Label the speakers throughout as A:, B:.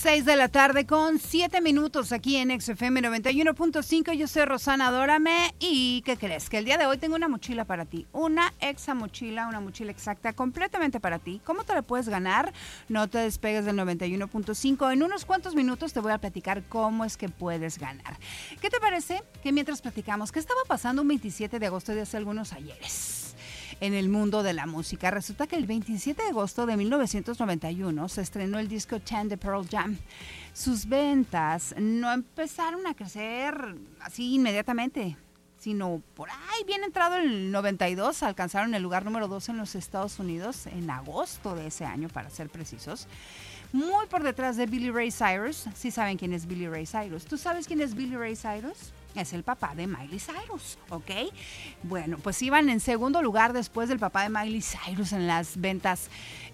A: 6 de la tarde con 7 minutos aquí en XFM 91.5. Yo soy Rosana Adórame. ¿Y qué crees? Que el día de hoy tengo una mochila para ti. Una mochila, una mochila exacta completamente para ti. ¿Cómo te la puedes ganar? No te despegues del 91.5. En unos cuantos minutos te voy a platicar cómo es que puedes ganar. ¿Qué te parece que mientras platicamos qué estaba pasando un 27 de agosto de hace algunos ayeres en el mundo de la música? Resulta que el 27 de agosto de 1991 se estrenó el disco 10 de Pearl Jam. Sus ventas no empezaron a crecer así inmediatamente, sino por ahí bien entrado el 92, alcanzaron el lugar número 2 en los Estados Unidos en agosto de ese año, para ser precisos. Muy por detrás de Billy Ray Cyrus. Sí saben quién es Billy Ray Cyrus. ¿Tú sabes quién es Billy Ray Cyrus? Es el papá de Miley Cyrus, ¿ok? Bueno, pues iban en segundo lugar después del papá de Miley Cyrus en las ventas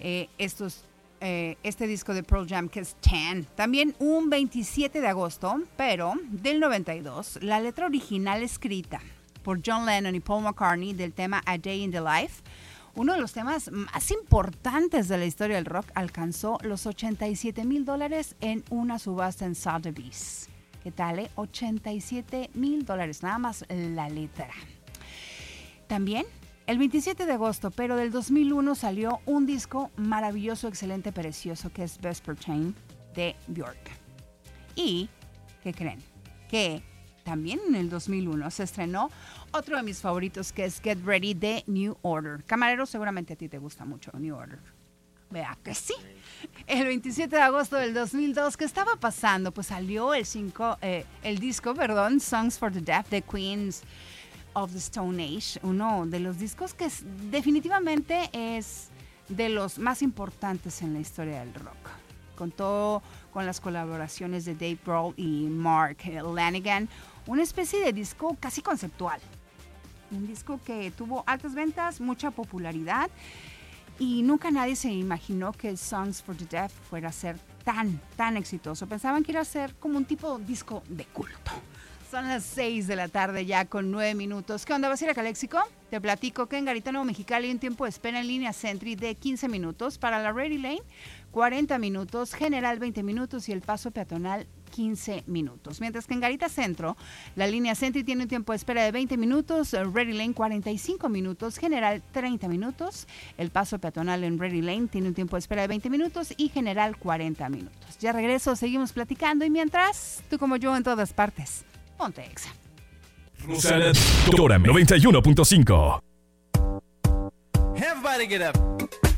A: este disco de Pearl Jam, que es 10. También un 27 de agosto, pero del 92, la letra original escrita por John Lennon y Paul McCartney del tema A Day in the Life, uno de los temas más importantes de la historia del rock, alcanzó los $87,000 en una subasta en Sotheby's. ¿Qué tal, $87,000, nada más la letra. También, el 27 de agosto, pero del 2001, salió un disco maravilloso, excelente, precioso, que es Vesper Chain de Björk. ¿Y qué creen? Que también en el 2001 se estrenó otro de mis favoritos, que es Get Ready de New Order. Camarero, seguramente a ti te gusta mucho New Order. Vea que sí. El 27 de agosto del 2002, ¿qué estaba pasando? Pues salió el disco, Songs for the Deaf de Queens of the Stone Age, uno de los discos que definitivamente es de los más importantes en la historia del rock. Contó con las colaboraciones de Dave Grohl y Mark Lanegan, una especie de disco casi conceptual. Un disco que tuvo altas ventas, mucha popularidad, y nunca nadie se imaginó que Songs for the Deaf fuera a ser tan exitoso. Pensaban que iba a ser como un tipo de disco de culto. Son las 6 de la tarde ya con 9 minutos. ¿Qué onda? ¿Vas a ir a Calexico? Te platico que en Garita Nuevo Mexicali hay un tiempo de espera en línea Sentry de 15 minutos. Para la Ready Lane, 40 minutos. General, 20 minutos. Y el paso peatonal, 15 minutos. Mientras que en Garita Centro, la línea Sentry tiene un tiempo de espera de 20 minutos. Ready Lane, 45 minutos. General, 30 minutos. El paso peatonal en Ready Lane tiene un tiempo de espera de 20 minutos. Y general, 40 minutos. Ya regreso, seguimos platicando. Y mientras, tú como yo en todas partes. Ponte Exa.
B: Rosana Adórame 91.5.
C: Everybody get up.